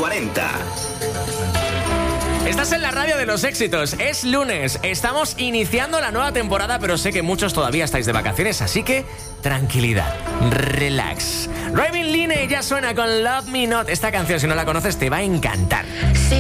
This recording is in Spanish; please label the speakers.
Speaker 1: 40.
Speaker 2: Estás en la radio de los éxitos, es lunes, estamos iniciando la nueva temporada, pero sé que muchos todavía estáis de vacaciones, así que tranquilidad, relax. Raven Line ya suena con Love Me Not. Esta canción, si no la conoces, te va a encantar.
Speaker 3: Sí.